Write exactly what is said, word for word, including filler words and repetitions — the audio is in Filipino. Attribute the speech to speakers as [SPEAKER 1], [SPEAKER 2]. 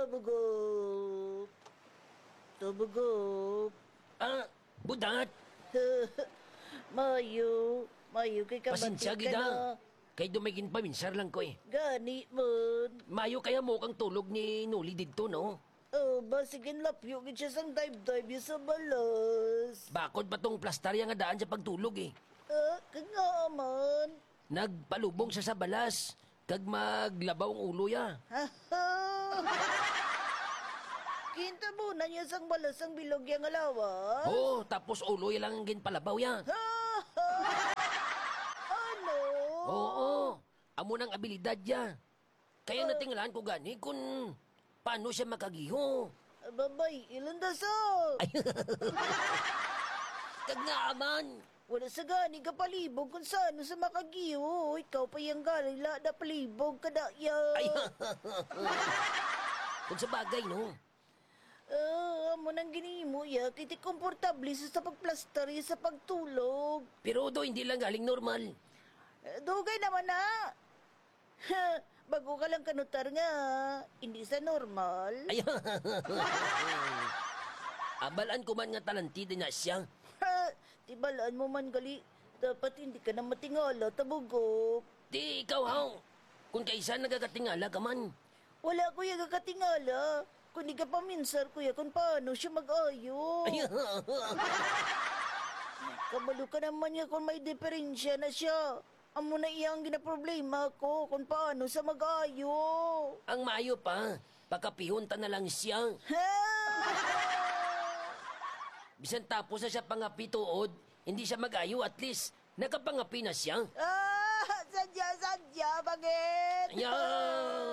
[SPEAKER 1] Tabugop. Tabugop.
[SPEAKER 2] Ah, budat.
[SPEAKER 1] Mayo. Mayo kay
[SPEAKER 2] Pasensya,
[SPEAKER 1] kabatik ka
[SPEAKER 2] gida.
[SPEAKER 1] na.
[SPEAKER 2] Kay dumagin pa, minsar lang ko eh.
[SPEAKER 1] Gani man.
[SPEAKER 2] Mayo kaya mo kang tulog ni Nuli dito, no?
[SPEAKER 1] Oh, basigin lapyo gid siya sang dive-dive yun sa balas.
[SPEAKER 2] Bakod pa tong plastar yang nga daan sa pagtulog eh.
[SPEAKER 1] Ah, kanga man.
[SPEAKER 2] Nagpalubong siya sa balas. Kag maglabaw ang ulo ya.
[SPEAKER 1] Kinta mo na niya sang balas ang bilog yang alawas.
[SPEAKER 2] Oo, tapos ulo ya lang ang ginpalabaw ya.
[SPEAKER 1] Ano?
[SPEAKER 2] Oo, amo ng abilidad ya. Kaya natingalahan ko gani kung paano siya makagiho.
[SPEAKER 1] Babay, ilan daso?
[SPEAKER 2] Ay, kag nga aman.
[SPEAKER 1] Wala sa gani ka palibog kung saan sa makagiyo. Ikaw pa yung galing la na palibog ka na yan.
[SPEAKER 2] Ay, kung sa bagay, no?
[SPEAKER 1] Ah, amo nang ginimo ya. Kiti komportable sa sa pagplastar ya sa pagtulog.
[SPEAKER 2] Pero do, hindi lang galing normal.
[SPEAKER 1] Eh, Dugay naman na. Ha, bago ka lang kanutar nga. Hindi sa normal.
[SPEAKER 2] Ay, abalaan ko man nga talentida na siya.
[SPEAKER 1] Ha, tibalaan mo man gali. Dapat hindi ka na matingala, tabugok.
[SPEAKER 2] Di ikaw, haw. Kung kaisa nagagatingala ka man.
[SPEAKER 1] Wala kuya kakatingala. Kung di ka paminsar kuya kung paano siya mag-ayo.
[SPEAKER 2] Ay,
[SPEAKER 1] Kabalo ka naman nga kung may diferensya na siya. Amo na iyang ginaproblema ko kung paano sa mag-ayo.
[SPEAKER 2] ang mayo pa. Pakapihunta na lang siya.
[SPEAKER 1] Ha!
[SPEAKER 2] Bisan tapos na siya pangapi tuod, hindi siya mag-ayo at least nakapangapi na siya.
[SPEAKER 1] Ah! Sadya, sadya, bakit?
[SPEAKER 2] Ayan!